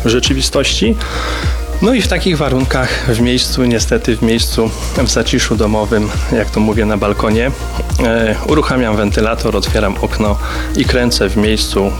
w rzeczywistości. No i w takich warunkach, niestety w miejscu, w zaciszu domowym, jak to mówię, na balkonie, uruchamiam wentylator, otwieram okno i kręcę w miejscu